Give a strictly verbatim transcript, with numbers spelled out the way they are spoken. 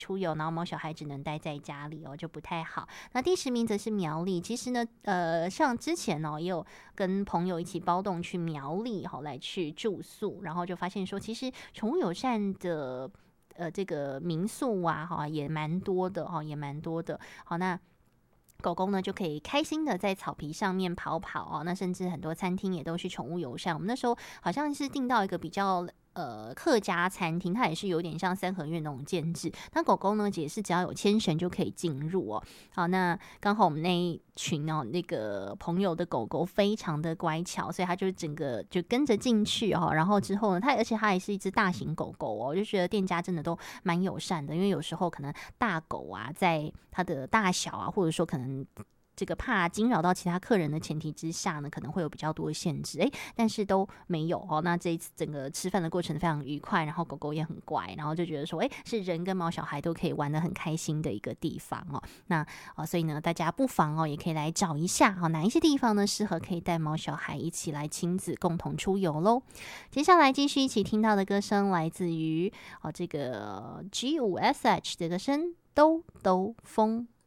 出游，然后毛小孩只能待在家里哦，就不太好。那第十名则是苗栗，其实呢，呃，像之前哦，也有跟朋友一起包栋去苗栗哈、哦，来去住宿，然后就发现说，其实宠物友善的呃这个民宿啊，哈、哦，也蛮多的哈、哦，也蛮多的。好，那狗狗呢就可以开心的在草皮上面跑跑哦，那甚至很多餐厅也都是宠物友善。我们那时候好像是订到一个比较呃客家餐厅，它也是有点像三合院那种建制。那狗狗呢也是只要有牵绳就可以进入哦。好，那刚好我们那一群哦那个朋友的狗狗非常的乖巧，所以它就整个就跟着进去哦。然后之后呢，它而且它也是一只大型狗狗哦，我就觉得店家真的都蛮友善的，因为有时候可能大狗啊，在它的大小啊，或者说可能这个怕惊扰到其他客人的前提之下呢，可能会有比较多的限制，诶，但是都没有哦。那这一次整个吃饭的过程非常愉快，然后狗狗也很乖，然后就觉得说，诶，是人跟毛小孩都可以玩得很开心的一个地方哦。那哦，所以呢，大家不妨哦，也可以来找一下哦，哪一些地方呢适合可以带毛小孩一起来亲子共同出游喽。接下来继续一起听到的歌声来自于哦这个 G 五 S H 的歌声，兜兜风。